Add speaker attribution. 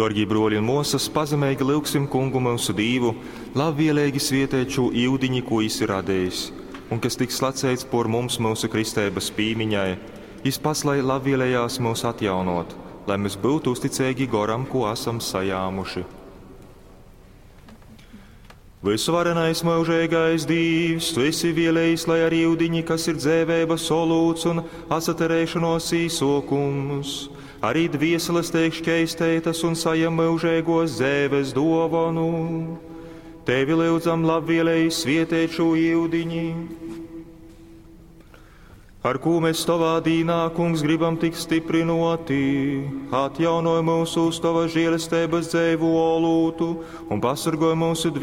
Speaker 1: Dorgi broļi un mūsas, pazemēgi lūgsim Kungu mūsu Dīvu, labvēlīgi svietēču iudiņi, ko Jis ir radējis, un kas tiks slacēts por mums mūsu kristēbas pīmiņai, Jis paslai labvēlējās mūs atjaunot, lai mēs būtu uzticēgi goram, ko esam sajāmuši. Visvarenais mūžīgais Dīvs, Tu esi vielējis, lai ar iudiņi, kas ir dzēvēbas solūts un asaterēšanos īsokums, arī dvieseles teik šķeistētas un sajam mūžīgos dzēves dovanu. Tevi lūdzam labvēlējis svietēt šo iudiņi, ar ko mēs Tavā dīnā, Kungs, gribam tik stiprinoti, atjaunoj mūsu uz Tava žēlestības dzēvu olūtu un pasargoj mūsu